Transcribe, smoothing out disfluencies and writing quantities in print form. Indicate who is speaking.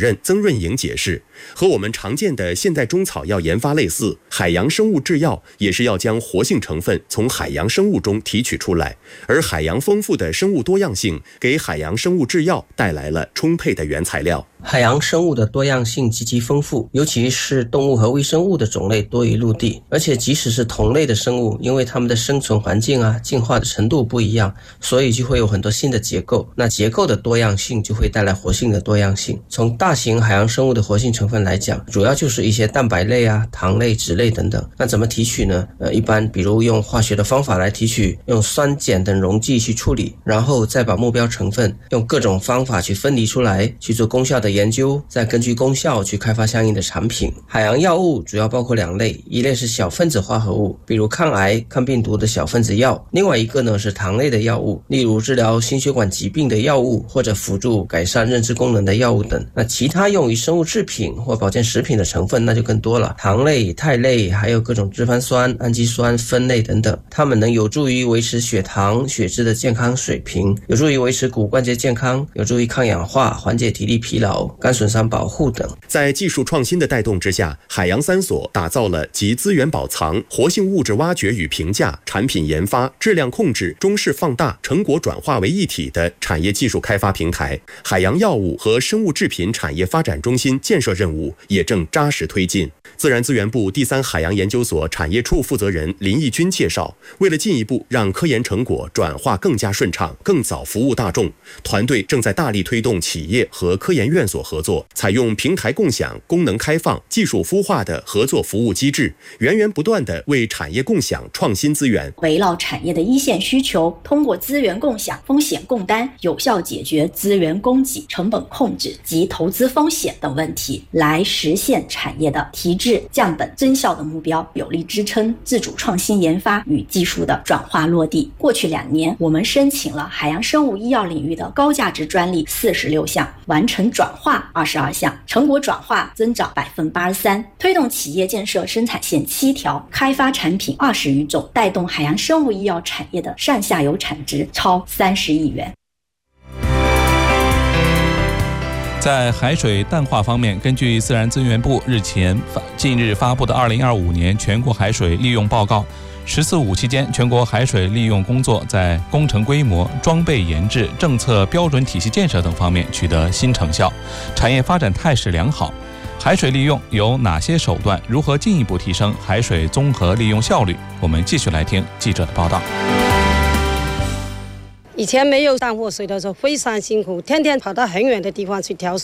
Speaker 1: 任曾润颖解释，和我们常见的现代中草药研发类似，海洋生物制药也是要将活性成分从海洋生物中提取出来，而海洋丰富的生物多样性给海洋生物制药带来了充沛的原材料。
Speaker 2: 海洋生物的多样性极其丰富，尤其是动物和微生物的种类多于陆地，而且即使是同类的生物，因为它们的生存环境进化的程度不一样，所以就会有很多新的结构，那结构的多样性就会带来活性的多样性。从大型海洋生物的活性成分来讲，主要就是一些蛋白类糖类、脂类等等。那怎么提取呢？一般比如用化学的方法来提取，用酸碱等溶剂去处理，然后再把目标成分用各种方法去分离出来，去做功效的研究，再根据功效去开发相应的产品。海洋药物主要包括2类，一类是小分子化合物，比如抗癌、抗病毒的小分子药；另外一个呢是糖类的药物，例如治疗心血管疾病的药物，或者辅助改善认知功能的药物等。那其他用于生物制品或保健食品的成分那就更多了，糖类、肽类，还有各种脂肪酸、氨基酸、酚类等等，它们能有助于维持血糖、血脂的健康水平，有助于维持骨关节健康，有助于抗氧化、缓解体力疲劳、肝损伤保护等。
Speaker 1: 在技术创新的带动之下，海洋3所打造了集资源保藏、活性物质挖掘与评价、产品研发、质量控制、中视放大、成果转化为一体的产业技术开发平台。海洋药物和生物制品产业发展中心建设任务也正扎实推进。自然资源部第3海洋研究所产业处负责人林义军介绍，为了进一步让科研成果转化更加顺畅、更早服务大众，团队正在大力推动企业和科研院所合作，采用平台共享、功能开放、技术孵化的合作服务机制，源源不断地为产业共享创新资源，
Speaker 3: 围绕产业的一线需求，通过资源共享、风险共担，有效解决资源供给、成本控制及投资风险等问题，来实现产业的提质、降本增效的目标，有力支撑自主创新研发与技术的转化落地。过去2年，我们申请了海洋生物医药领域的高价值专利46项，完成转化22项，成果转化增长83%，推动企业建设生产线7条，开发产品20余种，带动海洋生物医药产业的上下游产值超30亿元。
Speaker 4: 在海水淡化方面，根据自然资源部近日发布的2025年全国海水利用报告，“14·5”期间，全国海水利用工作在工程规模、装备研制、政策标准体系建设等方面取得新成效，产业发展态势良好。海水利用有哪些手段？如何进一步提升海水综合利用效率？我们继续来听记者的报道。
Speaker 5: 以前没有淡货水的时候非常辛苦，天天跑到很远的地方去挑水。